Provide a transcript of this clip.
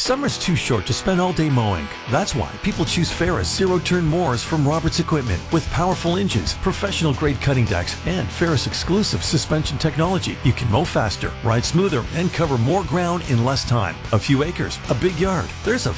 Summer's too short to spend all day mowing. That's why people choose Ferris zero-turn mowers from Roberts Equipment with powerful engines, professional-grade cutting decks, and Ferris exclusive suspension technology. You can mow faster, ride smoother, and cover more ground in less time. A few acres, a big yard. There's a